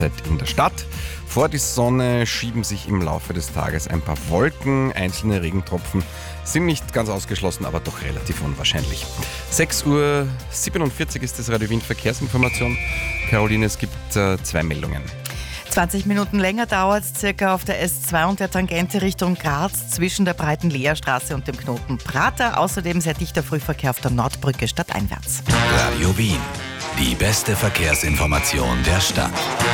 in der Stadt. Vor die Sonne schieben sich im Laufe des Tages ein paar Wolken. Einzelne Regentropfen sind nicht ganz ausgeschlossen, aber doch relativ unwahrscheinlich. 6:47 Uhr ist das Radio Wien Verkehrsinformation. Caroline, es gibt 2 Meldungen. 20 Minuten länger dauert es circa auf der S2 und der Tangente Richtung Graz zwischen der breiten Leerstraße und dem Knoten Prater. Außerdem sehr dichter Frühverkehr auf der Nordbrücke stadteinwärts. Radio Wien. Die beste Verkehrsinformation der Stadt.